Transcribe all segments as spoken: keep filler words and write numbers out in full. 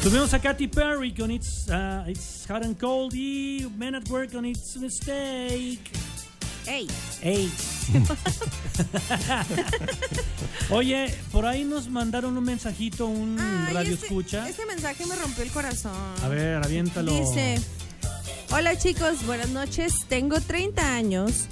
Tuvimos a Katy Perry con It's, uh, It's Hot and Cold y Men at Work con It's a Mistake. ¡Ey! ¡Ey! Oye, por ahí nos mandaron un mensajito, un Ay, radio este, escucha. Este mensaje me rompió el corazón. A ver, aviéntalo. Dice: hola chicos, buenas noches. Tengo treinta años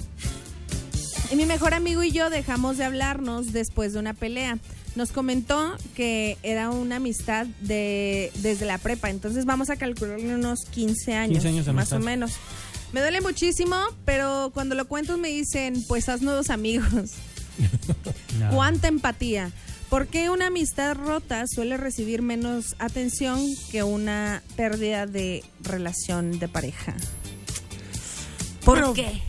y mi mejor amigo y yo dejamos de hablarnos después de una pelea. Nos comentó que era una amistad de desde la prepa, entonces vamos a calcularle unos quince años, quince años de más amistad. o menos. Me duele muchísimo, pero cuando lo cuento me dicen, pues haz nuevos amigos. No. ¿Cuánta empatía? ¿Por qué una amistad rota suele recibir menos atención que una pérdida de relación de pareja? ¿Por Bueno, qué?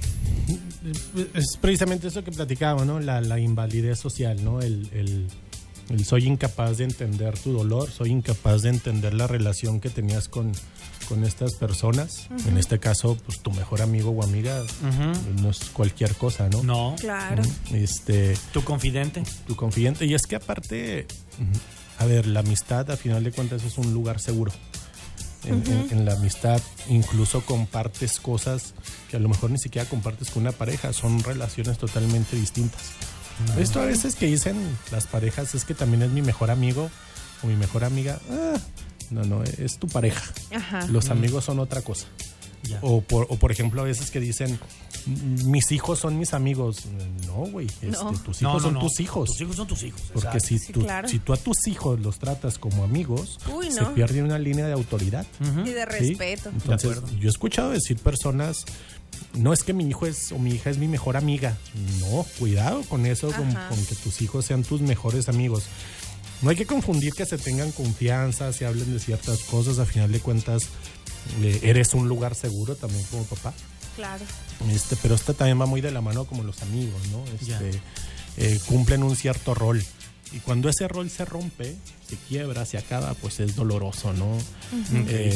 Es precisamente eso que platicaba, ¿no? La, la invalidez social, ¿no? El, el, el soy incapaz de entender tu dolor, soy incapaz de entender la relación que tenías con, con estas personas. Uh-huh. En este caso, pues tu mejor amigo o amiga, uh-huh, no es cualquier cosa, ¿no? No. Claro. Este, tu confidente. Tu confidente. Y es que aparte, a ver, la amistad a final de cuentas es un lugar seguro. En, uh-huh. en, en la amistad incluso compartes cosas que a lo mejor ni siquiera compartes con una pareja, son relaciones totalmente distintas. Uh-huh. Esto a veces que dicen las parejas es que también es mi mejor amigo o mi mejor amiga. Ah, no, no, es tu pareja. Ajá. Los uh-huh. amigos son otra cosa. Yeah. O, por, o por ejemplo a veces que dicen mis hijos son mis amigos. No, güey, este, no. tus hijos no, no, son no. tus hijos. Tus hijos son tus hijos. Porque si, sí, tu, claro. si tú a tus hijos los tratas como amigos, Uy, no. se pierde una línea de autoridad. Uh-huh. Y de respeto. ¿Sí? Entonces, yo he escuchado decir personas, no es que mi hijo es o mi hija es mi mejor amiga. No, cuidado con eso, con, con que tus hijos sean tus mejores amigos. No hay que confundir que se tengan confianza, se hablen de ciertas cosas. A final de cuentas, eh, eres un lugar seguro también como papá. Claro. Este, pero esta también va muy de la mano como los amigos, ¿no? Este, eh, cumplen un cierto rol. Y cuando ese rol se rompe, se quiebra, se acaba, pues es doloroso, ¿no? Uh-huh. Eh,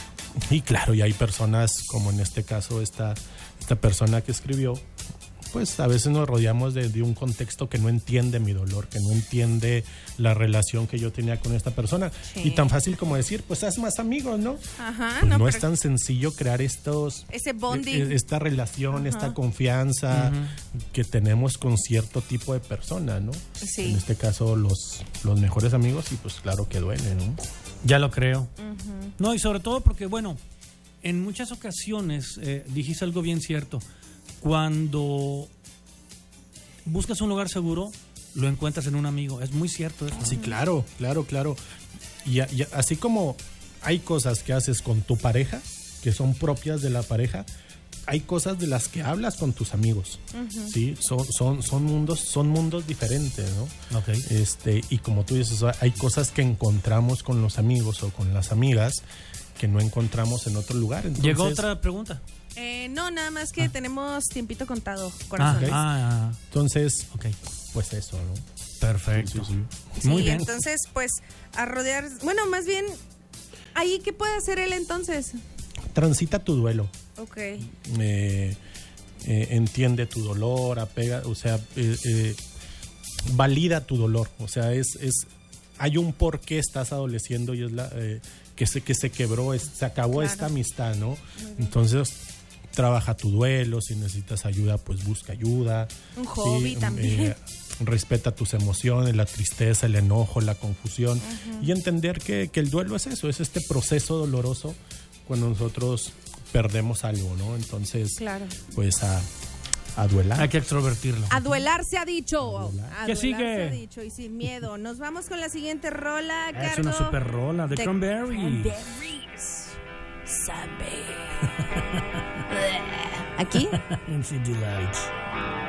y claro, y hay personas, como en este caso esta, esta persona que escribió, pues a veces nos rodeamos de, de un contexto que no entiende mi dolor, que no entiende la relación que yo tenía con esta persona. Sí. Y tan fácil como decir, pues haz más amigos, ¿no? Ajá, pues no, no pero es tan sencillo crear estos... Ese bonding. Esta relación, Ajá. esta confianza uh-huh. que tenemos con cierto tipo de persona, ¿no? Sí. En este caso, los, los mejores amigos, y pues claro que duele, ¿no? Ya lo creo. Uh-huh. No, y sobre todo porque, bueno, en muchas ocasiones eh, dijiste algo bien cierto. Cuando buscas un lugar seguro, lo encuentras en un amigo. Es muy cierto eso. Sí, claro, claro, claro. Y, y así como hay cosas que haces con tu pareja, que son propias de la pareja, hay cosas de las que hablas con tus amigos. Uh-huh. Sí, son, son, son mundos, son mundos diferentes, ¿no? Okay. Este, y como tú dices, hay cosas que encontramos con los amigos o con las amigas que no encontramos en otro lugar. Entonces, ¿llegó otra pregunta? Eh, no, nada más que ah. tenemos tiempito contado, corazones. Ah, okay. ah, entonces, okay. pues eso, ¿no? Perfecto. Sí, sí, sí. Muy sí, bien. Entonces, pues, a rodear... Bueno, más bien, ¿ahí qué puede hacer él entonces? Transita tu duelo. Ok. Eh, eh, entiende tu dolor, apega, o sea, eh, eh, valida tu dolor. O sea, es, es hay un por qué estás adoleciendo y es la... Eh, que se, que se quebró, es, se acabó claro. esta amistad, ¿no? Entonces, trabaja tu duelo, si necesitas ayuda, pues busca ayuda. Un hobby ¿sí? también. Eh, respeta tus emociones, la tristeza, el enojo, la confusión. Uh-huh. Y entender que, que el duelo es eso, es este proceso doloroso cuando nosotros perdemos algo, ¿no? Entonces, claro. pues a... A duelar. Hay que extrovertirlo. A duelar se ha dicho. A duelar. A ¿Qué duelar sigue? Se ha dicho y sin miedo. Nos vamos con la siguiente rola. Es cargo una super rola de, de Cranberries. Cranberries. Zombie. Aquí. En C D Lights.